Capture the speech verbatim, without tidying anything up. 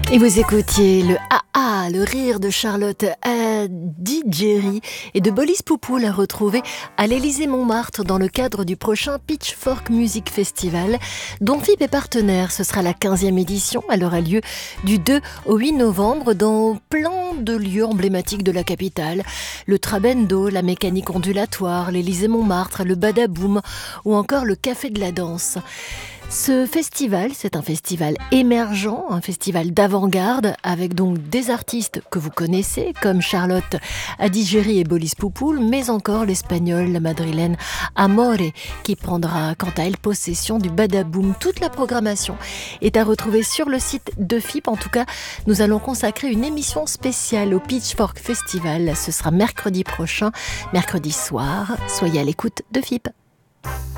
Et vous écoutiez le Ah Ah, le rire de Charlotte Adigéry et de Bolis Poupoul à retrouver à l'Élysée-Montmartre dans le cadre du prochain Pitchfork Music Festival, dont F I P est partenaire. Ce sera la quinzième édition. Elle aura lieu du deux au huit novembre dans plein de lieux emblématiques de la capitale. Le Trabendo, la mécanique ondulatoire, l'Élysée-Montmartre, le Badaboum ou encore le Café de la Danse. Ce festival, c'est un festival émergent, un festival d'avant-garde, avec donc des artistes que vous connaissez, comme Charlotte Adigéry et Bolis Poupoul, mais encore l'espagnole, la madrilène Amore, qui prendra quant à elle possession du Badaboum. Toute la programmation est à retrouver sur le site de F I P. En tout cas, nous allons consacrer une émission spéciale au Pitchfork Festival. Ce sera mercredi prochain, mercredi soir. Soyez à l'écoute de F I P.